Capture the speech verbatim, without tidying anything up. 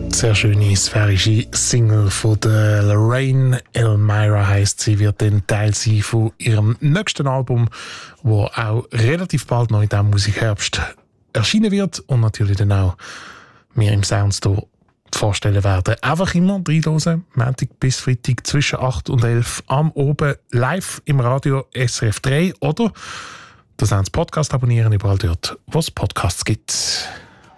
Sehr schöne sphärische Single von der Lorraine Elmira heisst sie, wird dann Teil sein von ihrem nächsten Album, wo auch relativ bald noch in diesem Musikherbst erscheinen wird und natürlich dann auch wir im Soundstore vorstellen werden. Einfach immer reinhören, Montag bis Freitag zwischen acht und elf am Oben live im Radio S R F drei oder das Podcast abonnieren, überall dort, wo es Podcasts gibt.